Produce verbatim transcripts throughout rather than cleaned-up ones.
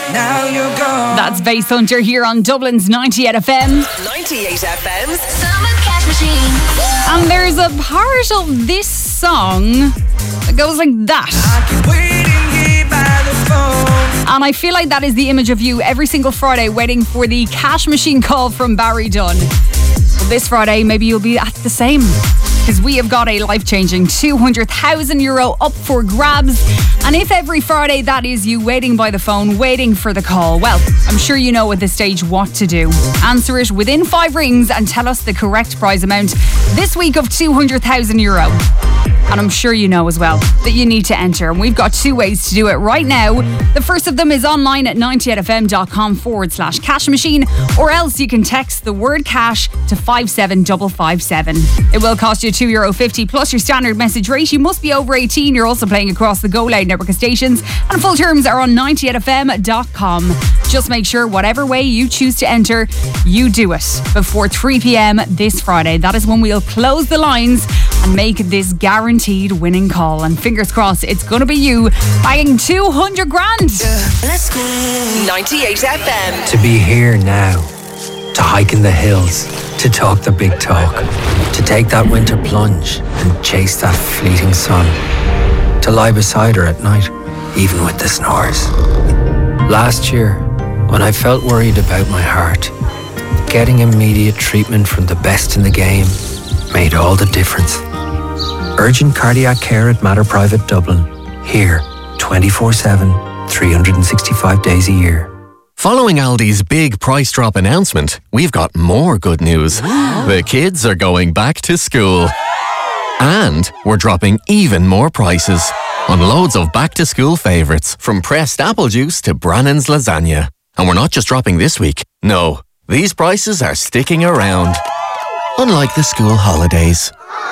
Now you're gone. That's Bass Hunter here on Dublin's ninety-eight F M. ninety-eight F M's Summer Cash Machine. And there's a part of this song that goes like that. I keep waiting here by the phone. And I feel like that is the image of you every single Friday waiting for the cash machine call from Barry Dunn. Well, this Friday, maybe you'll be at the same. Because we have got a life-changing two hundred thousand euro up for grabs. And if every Friday that is you waiting by the phone, waiting for the call, well, I'm sure you know at this stage what to do. Answer it within five rings and tell us the correct prize amount this week of two hundred thousand euro. And I'm sure you know as well that you need to enter. And we've got two ways to do it right now. The first of them is online at ninety-eight fm.com forward slash cash machine, or else you can text the word cash to five seven five five seven. It will cost you two euro fifty plus your standard message rate. You must be over eighteen. You're also playing across the Go Loud network of stations. And full terms are on ninety-eight f m dot com. Just make sure whatever way you choose to enter, you do it before three p.m. this Friday. That is when we'll close the lines and make this guaranteed winning call. And fingers crossed, it's going to be you bagging two hundred grand. Let's go. ninety-eight F M. To be here now, to hike in the hills, to talk the big talk, to take that winter plunge and chase that fleeting sun, to lie beside her at night, even with the snores. Last year, when I felt worried about my heart, getting immediate treatment from the best in the game made all the difference. Urgent cardiac care at Mater Private Dublin. Here, twenty-four seven, three hundred sixty-five days a year. Following Aldi's big price drop announcement, we've got more good news. The kids are going back to school. And we're dropping even more prices on loads of back-to-school favourites, from pressed apple juice to Brannan's lasagna. And we're not just dropping this week. No, these prices are sticking around. Unlike the school holidays.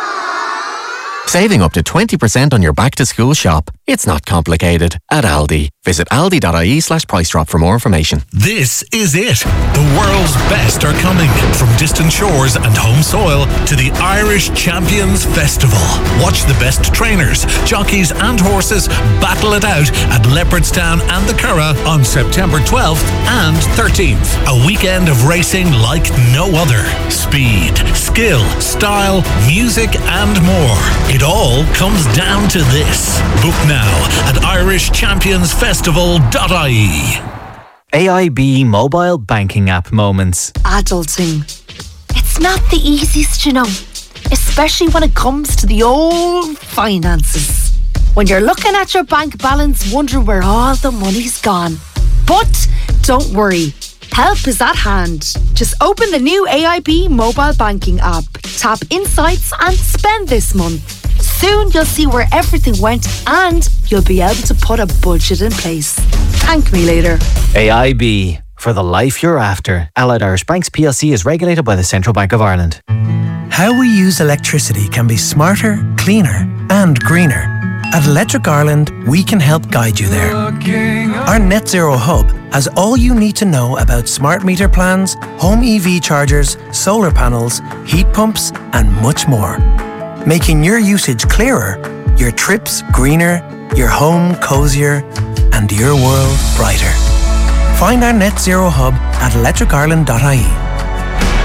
Saving up to twenty percent on your back-to-school shop. It's not complicated at Aldi. Visit aldi.ie slash price drop for more information. This is it. The world's best are coming. From distant shores and home soil to the Irish Champions Festival. Watch the best trainers, jockeys and horses battle it out at Leopardstown and the Curragh on September twelfth and thirteenth. A weekend of racing like no other. Speed, skill, style, music and more. It all comes down to this. Book now at irish champions festival dot I E. A I B mobile banking app moments. Adulting. It's not the easiest, you know, especially when it comes to the old finances. When you're looking at your bank balance, wondering where all the money's gone. But don't worry, help is at hand. Just open the new A I B mobile banking app, tap Insights and spend this month. Soon you'll see where everything went and you'll be able to put a budget in place. Thank me later. A I B, for the life you're after. Allied Irish Banks P L C is regulated by the Central Bank of Ireland. How we use electricity can be smarter, cleaner and greener. At Electric Ireland, we can help guide you there. Our Net Zero Hub has all you need to know about smart meter plans, home E V chargers, solar panels, heat pumps and much more. Making your usage clearer, your trips greener, your home cozier, and your world brighter. Find our Net Zero Hub at electric ireland dot I E.